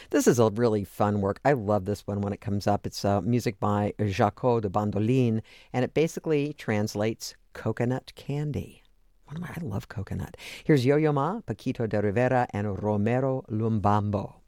This is a really fun work. I love this one when it comes up. It's music by Jaco de Bandolin, and it basically translates coconut candy. I love coconut. Here's Yo-Yo Ma, Paquito de Rivera, and Romero Lumbambo.